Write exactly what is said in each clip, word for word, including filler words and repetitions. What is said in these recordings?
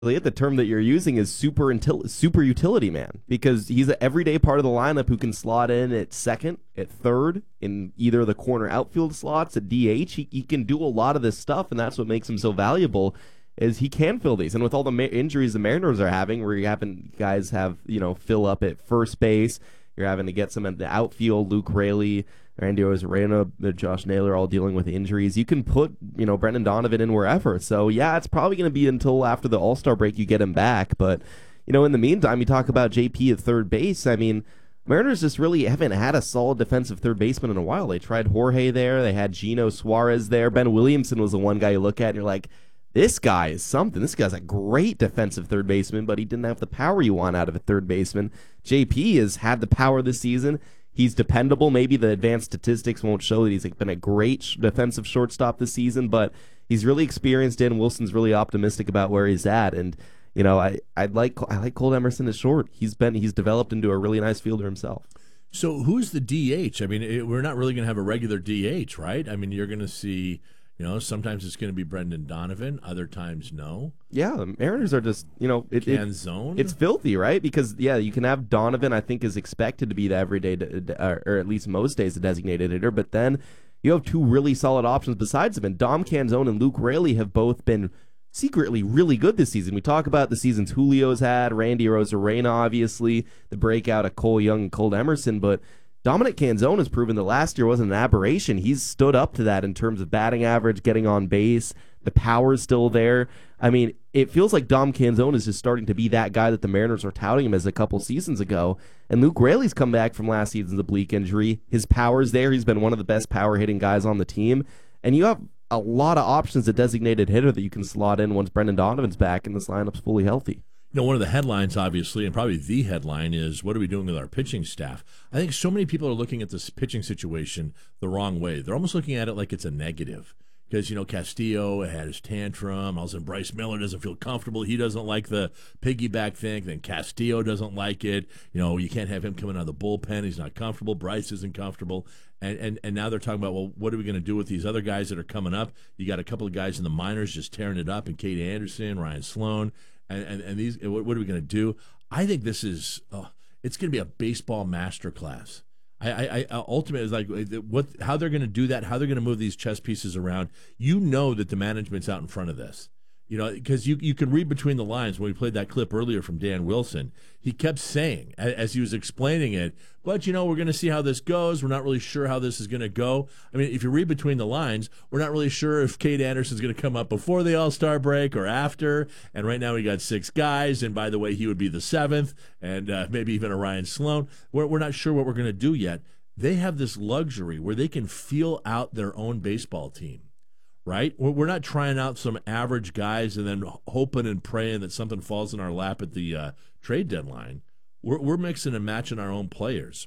the term that you're using is super intil- super utility man, because he's an everyday part of the lineup who can slot in at second, at third, in either the corner outfield slots, at D H. He, he can do a lot of this stuff, and that's what makes him so valuable, is he can fill these. And with all the ma- injuries the Mariners are having, where you're having guys have, you know, fill up at first base, you're having to get some at the outfield, Luke Raley, Randy Arozarena, Josh Naylor, all dealing with injuries. You can put, you know, Brendan Donovan in wherever. So, yeah, it's probably going to be until after the All-Star break you get him back. But, you know, in the meantime, you talk about J P at third base. I mean, Mariners just really haven't had a solid defensive third baseman in a while. They tried Jorge there. They had Gino Suarez there. Ben Williamson was the one guy you look at and you're like, this guy is something. This guy's a great defensive third baseman, but he didn't have the power you want out of a third baseman. J P has had the power this season. He's dependable. Maybe the advanced statistics won't show that he's been a great defensive shortstop this season, but he's really experienced. Dan Wilson's really optimistic about where he's at, and you know, I I like I like Cole Emerson at short. He's been he's developed into a really nice fielder himself. So who's the D H? I mean, it, we're not really going to have a regular D H, right? I mean, you're going to see. You know, sometimes it's going to be Brendan Donovan, other times no. Yeah, the Mariners are just, you know, it, can it, zone. It's filthy, right? Because, yeah, you can have Donovan, I think, is expected to be the everyday, or, or at least most days, the designated hitter, but then you have two really solid options besides him, and Dom Canzone and Luke Raley have both been secretly really good this season. We talk about the seasons Julio's had, Randy Arozarena, obviously, the breakout of Cole Young and Cole Emerson, but Dominic Canzone has proven that last year wasn't an aberration. He's stood up to that in terms of batting average, getting on base. The power's still there. I mean, it feels like Dom Canzone is just starting to be that guy that the Mariners were touting him as a couple seasons ago. And Luke Raley's come back from last season's oblique injury. His power's there. He's been one of the best power-hitting guys on the team. And you have a lot of options at designated hitter that you can slot in once Brendan Donovan's back and this lineup's fully healthy. You know, one of the headlines, obviously, and probably the headline is, what are we doing with our pitching staff? I think so many people are looking at this pitching situation the wrong way. They're almost looking at it like it's a negative. Because, you know, Castillo had his tantrum. All of a sudden, Bryce Miller doesn't feel comfortable. He doesn't like the piggyback thing. Then Castillo doesn't like it. You know, you can't have him coming out of the bullpen. He's not comfortable. Bryce isn't comfortable. And and, and now they're talking about, well, what are we going to do with these other guys that are coming up? You got a couple of guys in the minors just tearing it up, and Kate Anderson, Ryan Sloan. And, and, and these, what, what are we going to do? I think this is, oh, it's going to be a baseball masterclass. I, I, I ultimately is like what, how they're going to do that, how they're going to move these chess pieces around. You know that the management's out in front of this. You know, because you, you can read between the lines. When we played that clip earlier from Dan Wilson, he kept saying, as he was explaining it, but, you know, we're going to see how this goes. We're not really sure how this is going to go. I mean, if you read between the lines, we're not really sure if Kate Anderson's going to come up before the All-Star break or after. And right now we got six guys. And by the way, he would be the seventh, and uh, maybe even a Ryan Sloan. We're, we're not sure what we're going to do yet. They have this luxury where they can feel out their own baseball team. Right? We're not trying out some average guys and then hoping and praying that something falls in our lap at the uh, trade deadline. We're we're mixing and matching our own players,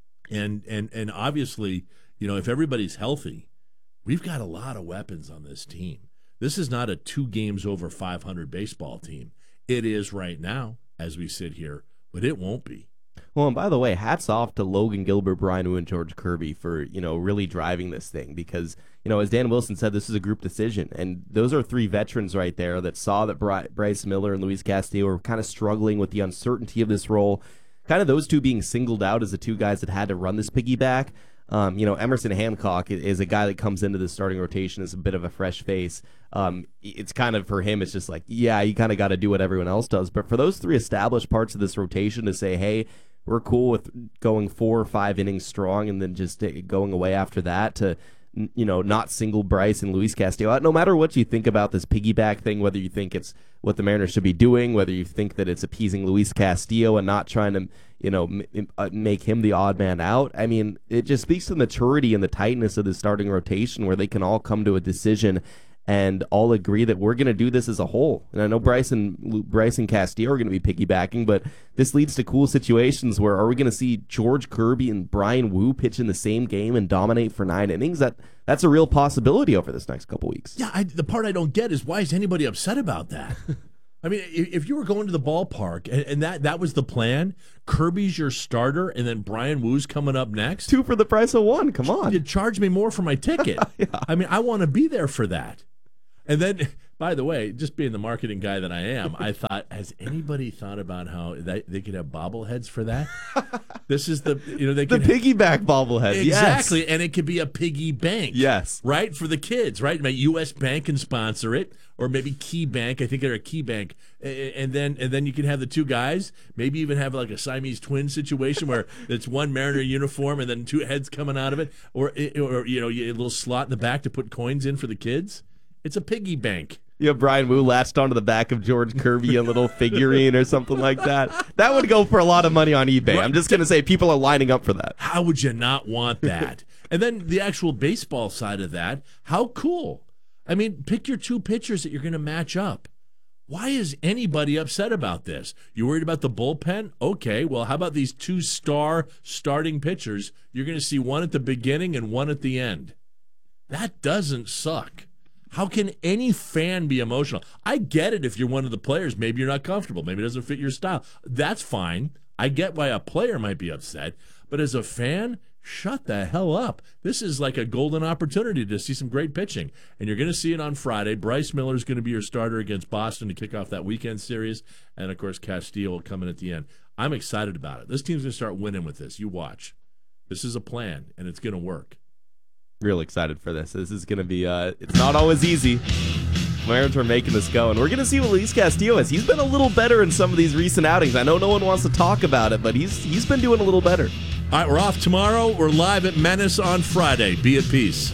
and and and obviously, you know, if everybody's healthy, we've got a lot of weapons on this team. This is not a two games over five hundred baseball team. It is right now as we sit here, but it won't be. Well, and by the way, hats off to Logan Gilbert, Brian Wu, and George Kirby for, you know, really driving this thing because, you know, as Dan Wilson said, this is a group decision. And those are three veterans right there that saw that Bry- Bryce Miller and Luis Castillo were kind of struggling with the uncertainty of this role. Kind of those two being singled out as the two guys that had to run this piggyback. Um, you know, Emerson Hancock is a guy that comes into the starting rotation as a bit of a fresh face. Um, it's kind of, for him, it's just like, yeah, you kind of got to do what everyone else does. But for those three established parts of this rotation to say, hey, we're cool with going four or five innings strong and then just going away after that to, you know, not single Bryce and Luis Castillo out. No matter what you think about this piggyback thing, whether you think it's what the Mariners should be doing, whether you think that it's appeasing Luis Castillo and not trying to, you know, m- make him the odd man out. I mean, it just speaks to the maturity and the tightness of the starting rotation where they can all come to a decision and all agree that we're going to do this as a whole. And I know Bryce and, Bryce and Castillo are going to be piggybacking, but this leads to cool situations where are we going to see George Kirby and Brian Wu pitch in the same game and dominate for nine innings? That That's a real possibility over this next couple weeks. Yeah, I, the part I don't get is why is anybody upset about that? I mean, if you were going to the ballpark and, and that, that was the plan, Kirby's your starter, and then Brian Wu's coming up next. Two for the price of one. Come on. You charge me more for my ticket. Yeah. I mean, I want to be there for that. And then By the way, just being the marketing guy that I am, I thought, has anybody thought about how they, they could have bobbleheads for that? This is the, you know, they the could piggyback bobblehead. Exactly, yes. And it could be a piggy bank. Yes. Right, for the kids, right? Maybe U S Bank can sponsor it, or maybe Key Bank. I think they're a Key Bank. And then and then you can have the two guys, maybe even have like a Siamese twin situation where it's one Mariner uniform and then two heads coming out of it, or, or you know, a little slot in the back to put coins in for the kids. It's a piggy bank. You have Brian Wu latched onto the back of George Kirby, a little figurine or something like that. That would go for a lot of money on eBay. I'm just going to say people are lining up for that. How would you not want that? And then the actual baseball side of that, how cool. I mean, pick your two pitchers that you're going to match up. Why is anybody upset about this? You worried about the bullpen? Okay, well, how about these two star starting pitchers? You're going to see one at the beginning and one at the end. That doesn't suck. How can any fan be emotional? I get it if you're one of the players. Maybe you're not comfortable. Maybe it doesn't fit your style. That's fine. I get why a player might be upset. But as a fan, shut the hell up. This is like a golden opportunity to see some great pitching. And you're going to see it on Friday. Bryce Miller is going to be your starter against Boston to kick off that weekend series. And, of course, Castillo will come in at the end. I'm excited about it. This team's going to start winning with this. You watch. This is a plan, and it's going to work. Real excited for this. This is going to be, uh, it's not always easy. Mariners are making this go, and we're going to see what Luis Castillo is. He's been a little better in some of these recent outings. I know no one wants to talk about it, but he's he's been doing a little better. All right, we're off tomorrow. We're live at Menace on Friday. Be at peace.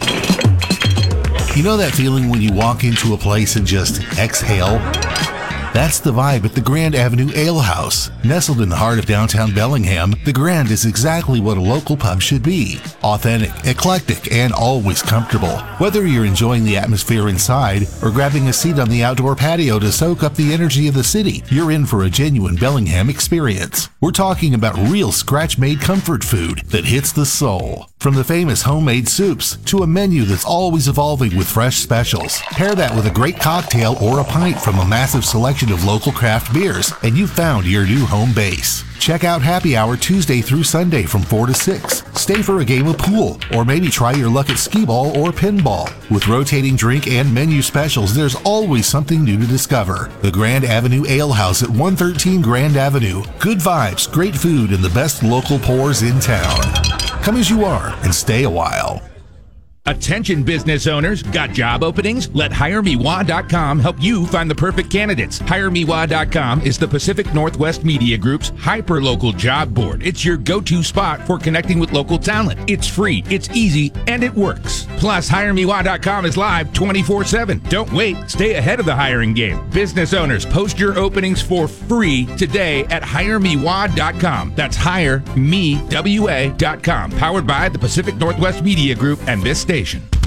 You know that feeling when you walk into a place and just exhale? That's the vibe at the Grand Avenue Ale House. Nestled in the heart of downtown Bellingham, the Grand is exactly what a local pub should be. Authentic, eclectic, and always comfortable. Whether you're enjoying the atmosphere inside or grabbing a seat on the outdoor patio to soak up the energy of the city, you're in for a genuine Bellingham experience. We're talking about real scratch-made comfort food that hits the soul. From the famous homemade soups to a menu that's always evolving with fresh specials. Pair that with a great cocktail or a pint from a massive selection of local craft beers, and you've found your new home base. Check out Happy Hour Tuesday through Sunday from four to six. Stay for a game of pool, or maybe try your luck at skee ball or pinball. With rotating drink and menu specials, there's always something new to discover. The Grand Avenue Ale House at one thirteen Grand Avenue. Good vibes, great food, and the best local pours in town. Come as you are and stay a while. Attention business owners, got job openings? Let hire me wah dot com help you find the perfect candidates. hire me wah dot com is the Pacific Northwest Media Group's hyper-local job board. It's your go-to spot for connecting with local talent. It's free, it's easy, and it works. Plus, hire me wah dot com is live twenty-four seven. Don't wait, stay ahead of the hiring game. Business owners, post your openings for free today at hire me wah dot com. That's hire me wa dot com. Powered by the Pacific Northwest Media Group and this station.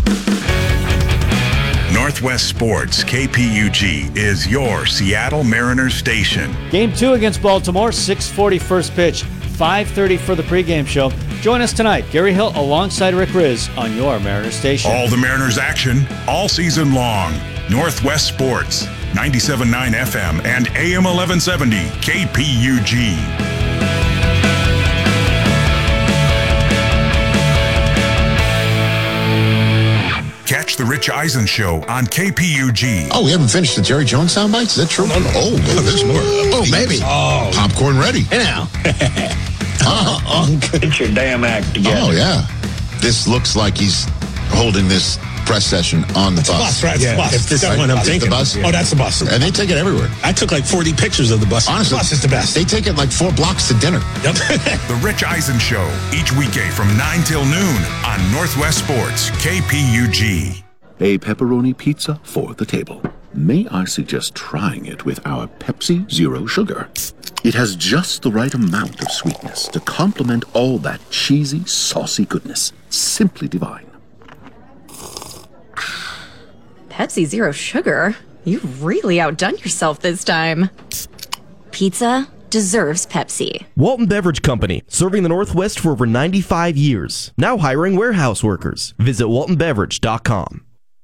Northwest Sports K P U G is your Seattle Mariners station. Game two against Baltimore, six forty first pitch, five thirty for the pregame show. Join us tonight, Gary Hill alongside Rick Riz on your Mariners station. All the Mariners action, all season long. Northwest Sports, ninety-seven point nine F M and A M eleven seventy K P U G. Catch the Rich Eisen Show on K P U G. Oh, we haven't finished the Jerry Jones sound bites? Is that true? Oh, no, no. Oh, Oh, there's more. Oh, maybe. Oh. Popcorn ready. Hey, now. uh, uh, Get your damn act together. oh, yeah. This looks like he's holding this press session on the bus. Bus, right? Yeah, The bus. if this is Right? what I'm It's thinking. the bus? Oh, that's the bus. And they take it everywhere. I took like forty pictures of the bus. Honestly, the bus is the best. They take it like four blocks to dinner. Yep. The Rich Eisen Show, each weekday from nine till noon on Northwest Sports K P U G. A pepperoni pizza for the table. May I suggest trying it with our Pepsi Zero Sugar? It has just the right amount of sweetness to complement all that cheesy, saucy goodness. Simply divine. Pepsi Zero Sugar? You've really outdone yourself this time. Pizza deserves Pepsi. Walton Beverage Company, serving the Northwest for over ninety-five years. Now hiring warehouse workers. Visit walton beverage dot com.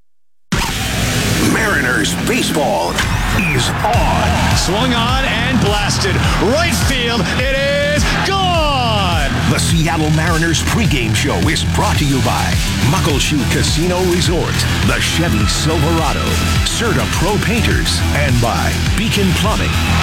Mariners baseball is on. Swung on and blasted. Right field. It is gone. The Seattle Mariners pregame show is brought to you by Muckleshoot Casino Resort, the Chevy Silverado, Serta Pro Painters, and by Beacon Plumbing.